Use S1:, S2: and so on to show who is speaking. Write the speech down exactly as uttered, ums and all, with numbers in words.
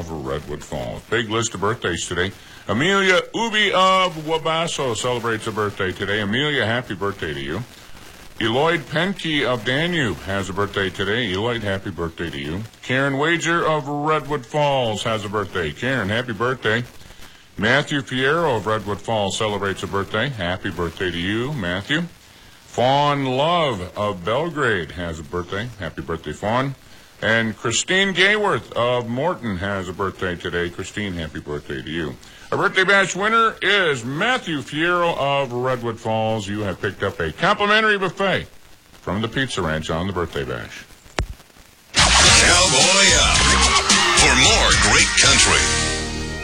S1: of Redwood Falls. Big list of birthdays today. Amelia Ubi of Wabasso celebrates a birthday today. Amelia, happy birthday to you. Eloyd Penke of Danube has a birthday today. Eloyd, happy birthday to you. Karen Wager of Redwood Falls has a birthday. Karen, happy birthday. Matthew Fierro of Redwood Falls celebrates a birthday. Happy birthday to you, Matthew. Fawn Love of Belgrade has a birthday. Happy birthday, Fawn. And Christine Gayworth of Morton has a birthday today. Christine, happy birthday to you. Our birthday bash winner is Matthew Fierro of Redwood Falls. You have picked up a complimentary buffet from the Pizza Ranch on the birthday bash.
S2: Cowboy up for more great country.